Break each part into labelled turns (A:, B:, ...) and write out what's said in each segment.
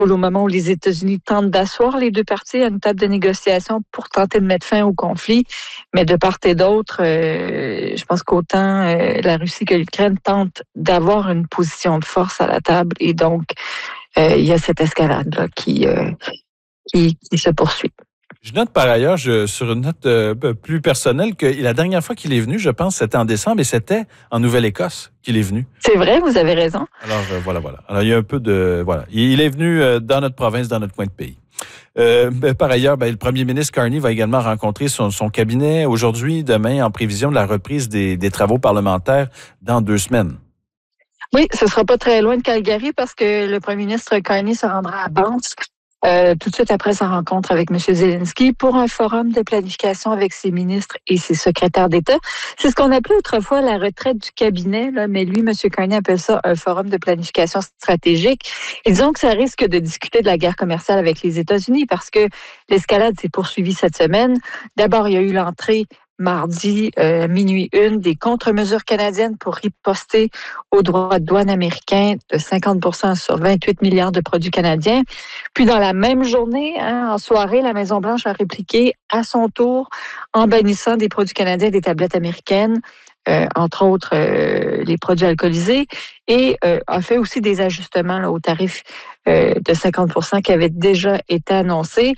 A: au moment où les États-Unis tentent d'asseoir les deux parties à une table de négociation pour tenter de mettre fin au conflit. Mais de part et d'autre, je pense qu'autant la Russie que l'Ukraine tentent d'avoir une position de force à la table. Et donc, il y a cette escalade-là qui se poursuit.
B: Je note par ailleurs, sur une note plus personnelle, que la dernière fois qu'il est venu, je pense, c'était en décembre et c'était en Nouvelle-Écosse qu'il est venu.
A: C'est vrai, vous avez raison.
B: Alors, voilà. Alors, il y a un peu de... Voilà. Il est venu dans notre province, dans notre coin de pays. Par ailleurs, le premier ministre Carney va également rencontrer son cabinet aujourd'hui, demain, en prévision de la reprise des travaux parlementaires dans 2 semaines.
A: Oui, ce sera pas très loin de Calgary parce que le premier ministre Carney se rendra à Banff tout de suite après sa rencontre avec M. Zelensky pour un forum de planification avec ses ministres et ses secrétaires d'État. C'est ce qu'on appelait autrefois la retraite du cabinet, là, mais lui, M. Carney, appelle ça un forum de planification stratégique. Et disons que ça risque de discuter de la guerre commerciale avec les États-Unis parce que l'escalade s'est poursuivie cette semaine. D'abord, il y a eu l'entrée mardi, minuit 1, des contre-mesures canadiennes pour riposter aux droits de douane américains de 50% sur 28 milliards de produits canadiens. Puis dans la même journée, en soirée, la Maison-Blanche a répliqué à son tour en bannissant des produits canadiens des tablettes américaines, entre autres les produits alcoolisés, et a fait aussi des ajustements là, aux tarifs de 50% qui avaient déjà été annoncés.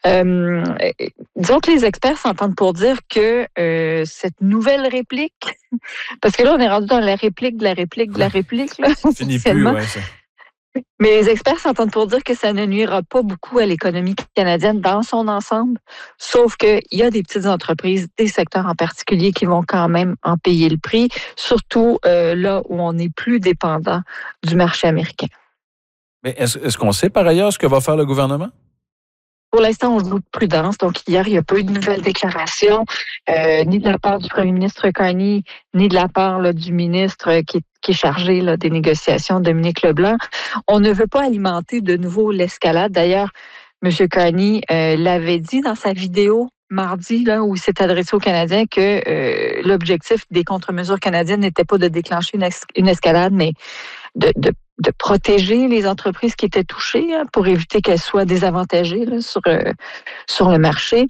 A: Disons que les experts s'entendent pour dire que cette nouvelle réplique, parce que là, on est rendu dans la réplique de la réplique de la réplique. Là,
B: Finit plus, ouais, ça.
A: Mais les experts s'entendent pour dire que ça ne nuira pas beaucoup à l'économie canadienne dans son ensemble, sauf qu'il y a des petites entreprises, des secteurs en particulier qui vont quand même en payer le prix, surtout là où on est plus dépendant du marché américain.
B: Mais est-ce qu'on sait par ailleurs ce que va faire le gouvernement?
A: Pour l'instant, on joue de prudence. Donc, hier, il n'y a pas eu de nouvelles déclarations, ni de la part du premier ministre Carney, ni de la part là, du ministre qui est chargé là, des négociations, Dominique Leblanc. On ne veut pas alimenter de nouveau l'escalade. D'ailleurs, M. Carney l'avait dit dans sa vidéo mardi, là, où il s'est adressé aux Canadiens, que l'objectif des contre-mesures canadiennes n'était pas de déclencher une escalade, mais de protéger les entreprises qui étaient touchées pour éviter qu'elles soient désavantagées là, sur le marché.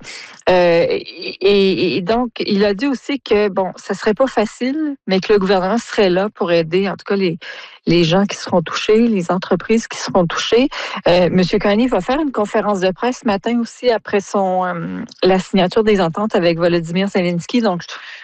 A: Et donc, il a dit aussi que, bon, ça serait pas facile, mais que le gouvernement serait là pour aider, en tout cas, les gens qui seront touchés, les entreprises qui seront touchées. Monsieur Carney va faire une conférence de presse ce matin aussi après la signature des ententes avec Volodymyr Zelensky. Donc,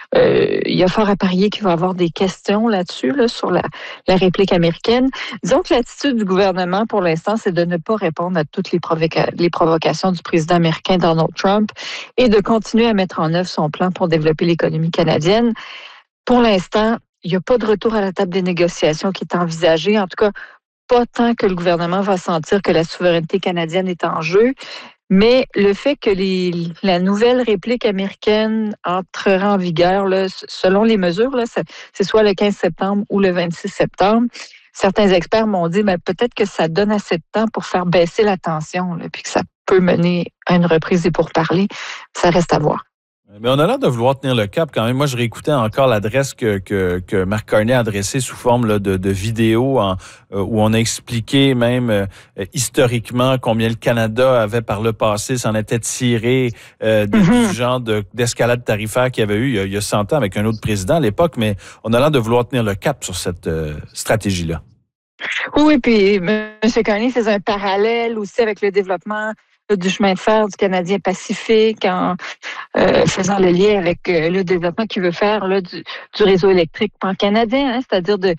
A: il y a fort à parier qu'il va y avoir des questions là-dessus, là, sur la réplique américaine. Disons que l'attitude du gouvernement, pour l'instant, c'est de ne pas répondre à toutes les provocations du président américain Donald Trump et de continuer à mettre en œuvre son plan pour développer l'économie canadienne. Pour l'instant, il n'y a pas de retour à la table des négociations qui est envisagé. En tout cas, pas tant que le gouvernement va sentir que la souveraineté canadienne est en jeu. Mais le fait que la nouvelle réplique américaine entrera en vigueur, là, selon les mesures, là, c'est soit le 15 septembre ou le 26 septembre. Certains experts m'ont dit peut-être que ça donne assez de temps pour faire baisser la tension, là, puis que ça peut mener à une reprise des pourparlers. Ça reste à voir.
B: Mais on a l'air de vouloir tenir le cap quand même. Moi, je réécoutais encore l'adresse que Marc Carney a adressée sous forme là, de vidéo où on a expliqué même historiquement combien le Canada avait par le passé s'en était tiré du genre d'escalade tarifaire qu'il y avait eu il y a 100 ans avec un autre président à l'époque. Mais on a l'air de vouloir tenir le cap sur cette stratégie-là.
A: Oui, puis M. Carney faisait un parallèle aussi avec le développement du chemin de fer du Canadien Pacifique en faisant le lien avec le développement qu'il veut faire là, du réseau électrique pan-canadien, c'est-à-dire de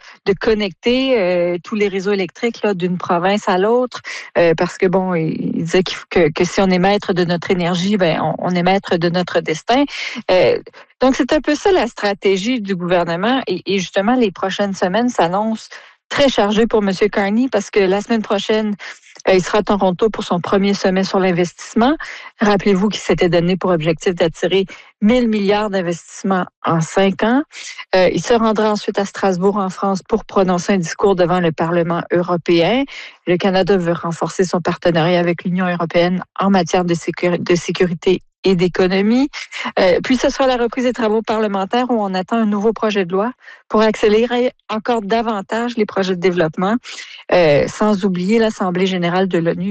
A: connecter tous les réseaux électriques là, d'une province à l'autre, parce que bon, il disait que si on est maître de notre énergie, on est maître de notre destin. Donc, c'est un peu ça la stratégie du gouvernement et justement, les prochaines semaines s'annoncent très chargées pour M. Carney parce que la semaine prochaine, il sera à Toronto pour son premier sommet sur l'investissement. Rappelez-vous qu'il s'était donné pour objectif d'attirer 1000 milliards d'investissements en 5 ans. Il se rendra ensuite à Strasbourg, en France, pour prononcer un discours devant le Parlement européen. Le Canada veut renforcer son partenariat avec l'Union européenne en matière de sécurité et d'économie. Puis ce sera la reprise des travaux parlementaires où on attend un nouveau projet de loi pour accélérer encore davantage les projets de développement, sans oublier l'Assemblée générale de l'ONU